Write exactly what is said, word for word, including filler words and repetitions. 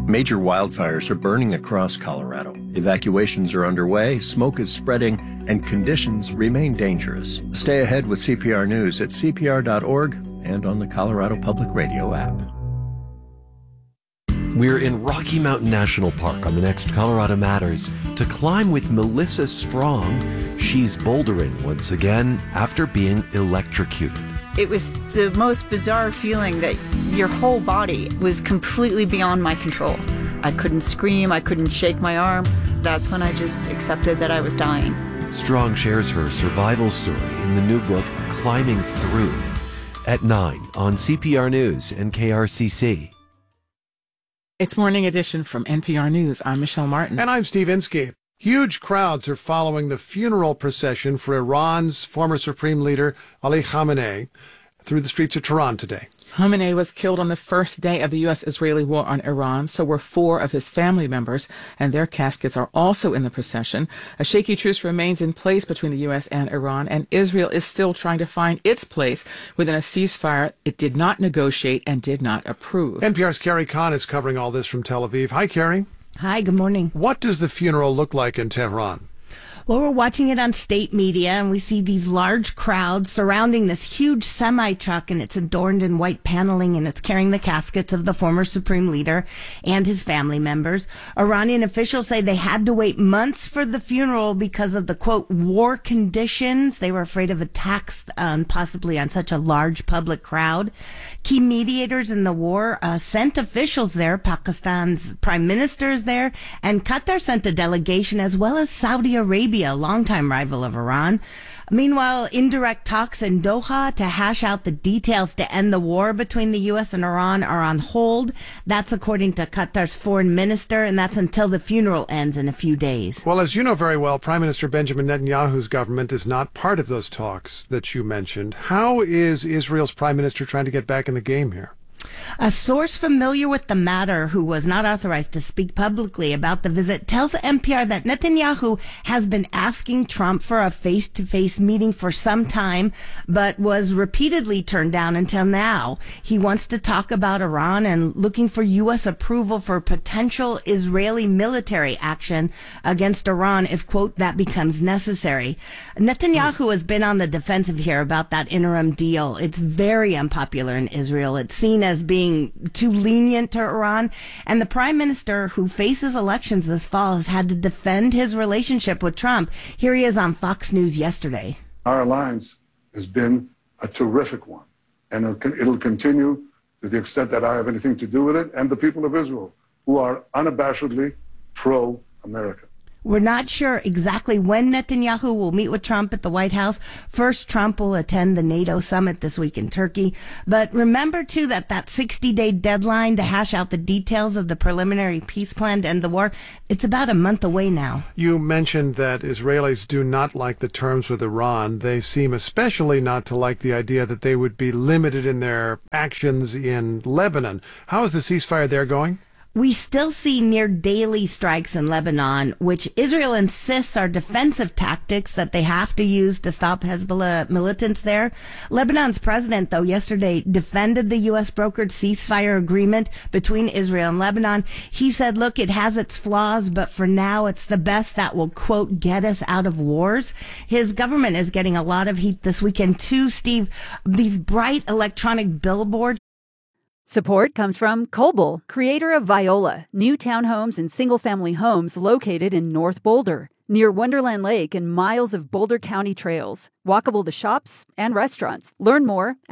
Major wildfires are burning across Colorado. Evacuations are underway, smoke is spreading, and conditions remain dangerous. Stay ahead with C P R News at C P R dot org and on the Colorado Public Radio app. We're in Rocky Mountain National Park on the next Colorado Matters to climb with Melissa Strong. She's bouldering once again after being electrocuted. It was the most bizarre feeling that your whole body was completely beyond my control. I couldn't scream, I couldn't shake my arm. That's when I just accepted that I was dying. Strong shares her survival story in the new book, Climbing Through, at nine on C P R News and K R C C. It's Morning Edition from N P R News. I'm Michelle Martin. And I'm Steve Inskeep. Huge crowds are following the funeral procession for Iran's former supreme leader, Ali Khamenei, through the streets of Tehran today. Khamenei was killed on the first day of the U S Israeli war on Iran. So were four of his family members, and their caskets are also in the procession. A shaky truce remains in place between the U S and Iran, and Israel is still trying to find its place within a ceasefire it did not negotiate and did not approve. N P R's Carrie Kahn is covering all this from Tel Aviv. Hi, Carrie. Hi, good morning. What does the funeral look like in Tehran? Well, we're watching it on state media, and we see these large crowds surrounding this huge semi-truck, and it's adorned in white paneling, and it's carrying the caskets of the former supreme leader and his family members. Iranian officials say they had to wait months for the funeral because of the, quote, war conditions. They were afraid of attacks, um, possibly on such a large public crowd. Key mediators in the war uh, sent officials there. Pakistan's prime minister is there, and Qatar sent a delegation, as well as Saudi Arabia, a longtime rival of Iran. Meanwhile, indirect talks in Doha to hash out the details to end the war between the U S and Iran are on hold. That's according to Qatar's foreign minister, and that's until the funeral ends in a few days. Well, as you know very well, Prime Minister Benjamin Netanyahu's government is not part of those talks that you mentioned. How is Israel's prime minister trying to get back in the game here? A source familiar with the matter, who was not authorized to speak publicly about the visit, tells N P R that Netanyahu has been asking Trump for a face-to-face meeting for some time, but was repeatedly turned down until now. He wants to talk about Iran and looking for U S approval for potential Israeli military action against Iran if, quote, that becomes necessary. Netanyahu has been on the defensive here about that interim deal. It's very unpopular in Israel. It's seen as being too lenient to Iran, and the prime minister, who faces elections this fall, has had to defend his relationship with Trump. Here he is on Fox News yesterday. Our alliance has been a terrific one, and it'll continue to the extent that I have anything to do with it, and the people of Israel, who are unabashedly pro-America. We're not sure exactly when Netanyahu will meet with Trump at the White House. First, Trump will attend the NATO summit this week in Turkey. But remember, too, that that sixty-day deadline to hash out the details of the preliminary peace plan to end the war, it's about a month away now. You mentioned that Israelis do not like the terms with Iran. They seem especially not to like the idea that they would be limited in their actions in Lebanon. How is the ceasefire there going? We still see near daily strikes in Lebanon, which Israel insists are defensive tactics that they have to use to stop Hezbollah militants there. Lebanon's president, though, yesterday defended the U S brokered ceasefire agreement between Israel and Lebanon. He said, look, it has its flaws, but for now it's the best that will, quote, get us out of wars. His government is getting a lot of heat this weekend, too, Steve. These bright electronic billboards. Support comes from Coble, creator of Viola, new townhomes and single-family homes located in North Boulder, near Wonderland Lake and miles of Boulder County trails, walkable to shops and restaurants. Learn more